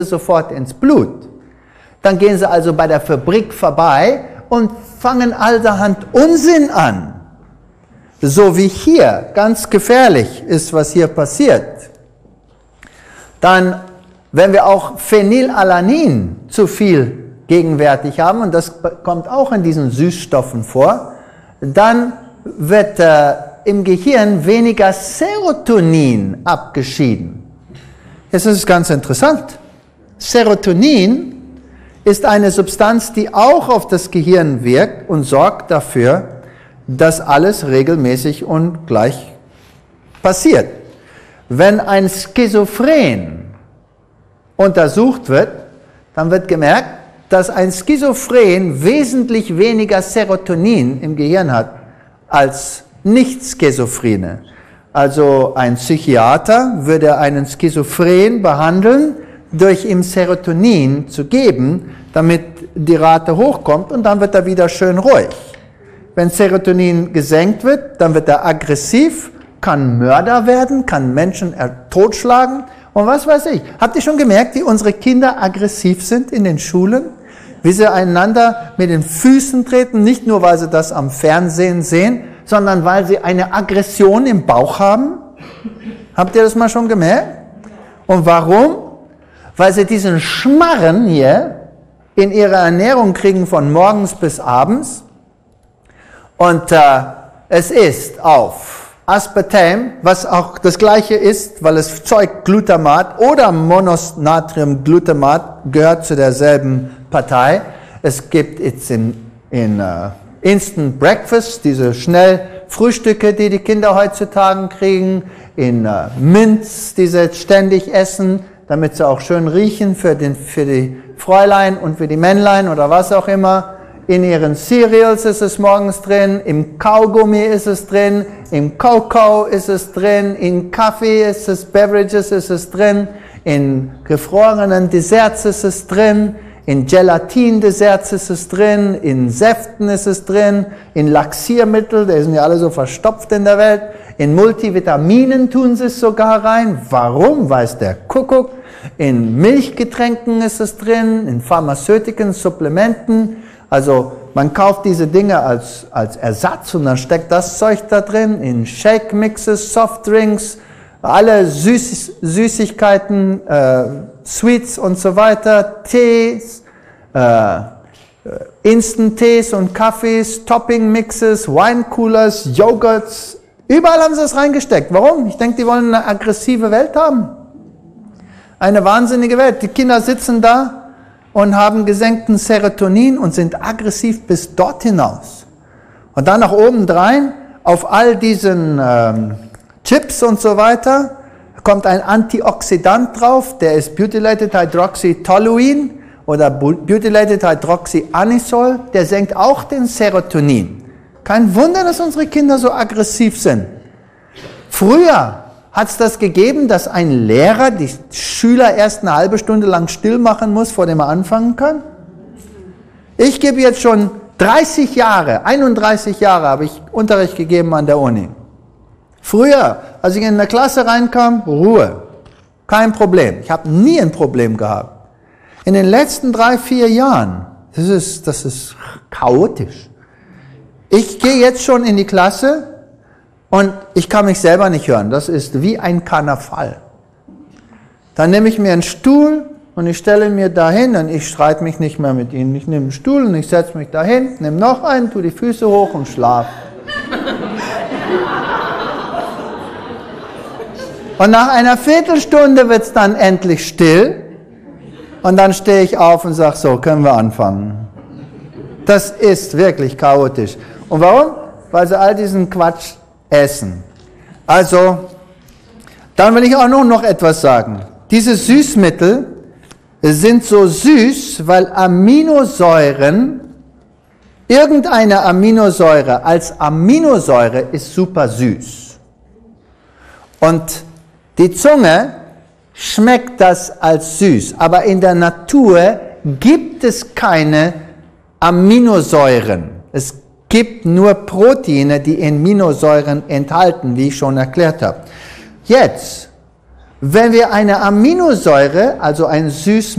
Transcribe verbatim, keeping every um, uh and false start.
sofort ins Blut. Dann gehen sie also bei der Fabrik vorbei und fangen allerhand Unsinn an. So wie hier, ganz gefährlich ist, was hier passiert. Dann, wenn wir auch Phenylalanin zu viel gegenwärtig haben, und das kommt auch in diesen Süßstoffen vor, dann wird äh, im Gehirn weniger Serotonin abgeschieden. Jetzt ist es ganz interessant. Serotonin ist eine Substanz, die auch auf das Gehirn wirkt und sorgt dafür, dass alles regelmäßig und gleich passiert. Wenn ein Schizophren untersucht wird, dann wird gemerkt, dass ein Schizophren wesentlich weniger Serotonin im Gehirn hat als Nicht-Schizophrene. Also ein Psychiater würde einen Schizophren behandeln, durch ihm Serotonin zu geben, damit die Rate hochkommt und dann wird er wieder schön ruhig. Wenn Serotonin gesenkt wird, dann wird er aggressiv, kann Mörder werden, kann Menschen totschlagen und was weiß ich. Habt ihr schon gemerkt, wie unsere Kinder aggressiv sind in den Schulen? Wie sie einander mit den Füßen treten, nicht nur, weil sie das am Fernsehen sehen, sondern weil sie eine Aggression im Bauch haben? Habt ihr das mal schon gemerkt? Und warum? Weil sie diesen Schmarren hier in ihre Ernährung kriegen von morgens bis abends. Und äh, es ist auf Aspartam, was auch das gleiche ist, weil es zeugt Glutamat oder Mononatriumglutamat, gehört zu derselben Partei. Es gibt jetzt in, in uh, Instant Breakfast, diese Schnellfrühstücke, die die Kinder heutzutage kriegen, in uh, Mints, die sie ständig essen, damit sie auch schön riechen für, den, für die Fräulein und für die Männlein oder was auch immer. In ihren Cereals ist es morgens drin, im Kaugummi ist es drin, im Kakao ist es drin, in Kaffee ist es, Beverages ist es drin, in gefrorenen Desserts ist es drin, in Gelatin-Desserts ist es drin, in Säften ist es drin, in Laxiermittel, die sind ja alle so verstopft in der Welt, in Multivitaminen tun sie es sogar rein. Warum, weiß der Kuckuck. In Milchgetränken ist es drin, in Pharmaceutiken, Supplementen. Also man kauft diese Dinge als, als Ersatz und dann steckt das Zeug da drin, in Shake-Mixes, Softdrinks, alle Süß, Süßigkeiten, äh, Sweets und so weiter, Tees, äh, Instant-Tees und Kaffees, Topping-Mixes, Wine-Coolers, Joghurts, überall haben sie das reingesteckt. Warum? Ich denke, die wollen eine aggressive Welt haben. Eine wahnsinnige Welt. Die Kinder sitzen da und haben gesenkten Serotonin und sind aggressiv bis dort hinaus. Und dann noch obendrein, auf all diesen ähm, Chips und so weiter, kommt ein Antioxidant drauf, der ist Butylated Hydroxytoluene oder Butylated Hydroxyanisol, der senkt auch den Serotonin. Kein Wunder, dass unsere Kinder so aggressiv sind. Früher hat es das gegeben, dass ein Lehrer die Schüler erst eine halbe Stunde lang still machen muss, vor dem er anfangen kann? Ich gebe jetzt schon dreißig Jahre, einunddreißig Jahre habe ich Unterricht gegeben an der Uni. Früher, als ich in eine Klasse reinkam, Ruhe, kein Problem. Ich habe nie ein Problem gehabt. In den letzten drei, vier Jahren, das ist, das ist chaotisch. Ich gehe jetzt schon in die Klasse und ich kann mich selber nicht hören. Das ist wie ein Karneval. Dann nehme ich mir einen Stuhl und ich stelle mir dahin und ich streite mich nicht mehr mit ihnen. Ich nehme einen Stuhl und ich setze mich dahin, nehme noch einen, tue die Füße hoch und schlafe. Und nach einer Viertelstunde wird es dann endlich still und dann stehe ich auf und sage, so, können wir anfangen. Das ist wirklich chaotisch. Und warum? Weil sie all diesen Quatsch essen. Also, dann will ich auch noch, noch etwas sagen. Diese Süßmittel sind so süß, weil Aminosäuren, irgendeine Aminosäure als Aminosäure ist super süß. Und die Zunge schmeckt das als süß, aber in der Natur gibt es keine Aminosäuren. Es gibt nur Proteine, die Aminosäuren enthalten, wie ich schon erklärt habe. Jetzt, Wenn wir eine Aminosäure, also ein Süßmittel,